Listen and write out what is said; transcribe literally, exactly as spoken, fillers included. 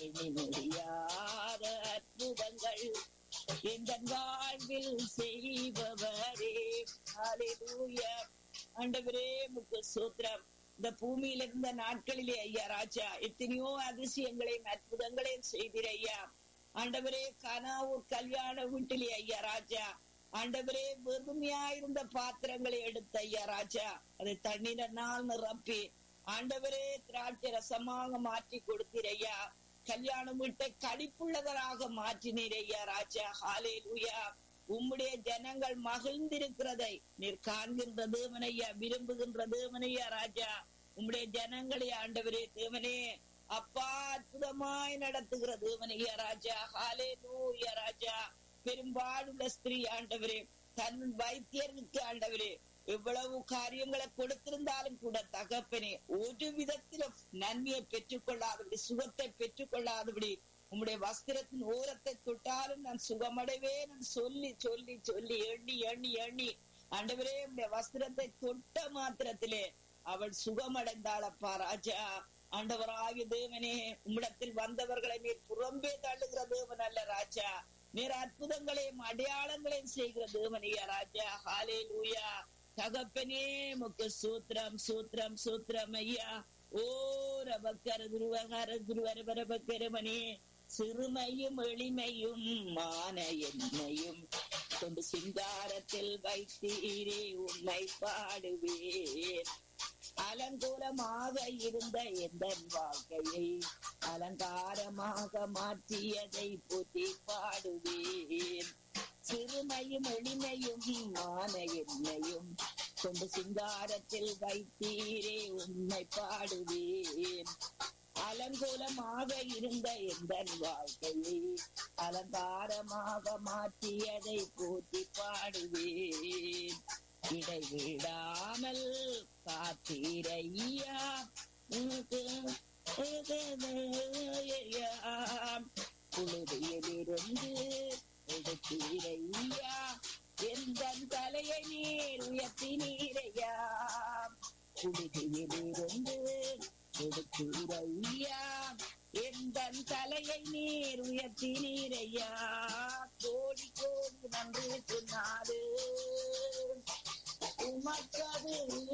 எண்ணி முடியாத அற்புதங்கள் எந்த வாழ்வில் செய்பவரே. ஹல்லேலூயா. ஆண்டவரே உமக்கு ஸ்தோத்திரம். இந்த பூமியில இருந்த நாட்களிலே ஐயா ராஜா எத்தனையோ அதிசயங்களையும் அற்புதங்களையும் செய்திர ஐயா. ஆண்டவரே கனாவூர் கல்யாண வீட்டிலே ஐயா ராஜா ஆண்டவரே வெறுமையா இருந்த பாத்திரங்களை எடுத்த ஐயா ராஜா அதை தண்ணீரனால் நிரப்பி ஆண்டவரே திராட்சை ரசமாக மாற்றி கொடுத்தீரையா. கல்யாண வீட்டை களிப்புள்ளவராக மாற்றினீரையா ராஜா. ஹல்லேலூயா. உம்முடைய ஜனங்கள் மகிழ்ந்திருக்கிறதை நீர் காண்கின்ற தேவனையா, விரும்புகின்ற தேவனையா ராஜா. உம்முடைய ஜனங்களை ஆண்டவரே தேவனே அப்பா அற்புதமாய் நடத்துகிற தேவனையா ராஜா. ஹல்லேலூயா ராஜா. பெரும்பாலுள்ள ஸ்திரீ ஆண்டவரே தன் வைத்தியருக்கு ஆண்டவரே எவ்வளவு காரியங்களை கொடுத்திருந்தாலும் கூட தகப்பனே ஒரு விதத்திலும் நன்மையை பெற்றுக் கொள்ளாதபடி சுகத்தை பெற்றுக் கொள்ளாதபடி உம்முடைய வஸ்திரத்தின் ஓரத்தை தொட்டாலும் நான் சுகமடைவேன் சொல்லி சொல்லி சொல்லி எண்ணி எண்ணி எண்ணி ஆண்டவரே உம்முடைய வஸ்திரத்தை தொட்ட மாத்திரத்திலே அவள் சுகமடைந்தாளப்பா ராஜா. ஆண்டவராகிய தேவனே உம்மிடத்தில் வந்தவர்களை நீர் புறம்பே தள்ளுகிற தேவன் அல்ல ராஜா. நீர் அற்புதங்களையும் அடையாளங்களையும் செய்கிற தேவனையா ராஜா. ஹல்லேலூயா. தகப்பனே உமக்கு சூத்திரம் சூத்திரம் சூத்திரம் ஐயா. ஓ ரபக்கர குருவகர குருவரபரபக்கரமணி சிறுமையும் எளிமையும் மான என்னையும் கொண்டு சிங்காரத்தில் வைத்தீரே உன்னை பாடுவேன். அலங்கோலமாக இருந்த எந்த வாழ்க்கையை அலங்காரமாக மாற்றியதை போற்றி பாடுவேன். சிறுமையும் எளிமையும் மான என்னையும் கொண்டு சிங்காரத்தில் வைத்தீரே உன்னை பாடுவேன். அலங்கோலமாக இருந்த எந்த வாழ்க்கையை அலங்காரமாக மாற்றியதை போற்றி பாடுவேன். இடைவிடாமல் காத்தீரையா புழுதியிலிருந்து எடுத்தீரையா எந்த தலையை நீர் உயர்த்தினீரையா. புழுதியிலிருந்து எடுத்தீரையா எந்த தலையை நீர் உயர்த்தினீரையா. கோடி கோடி நன்றி சொன்னாரு உமக்கது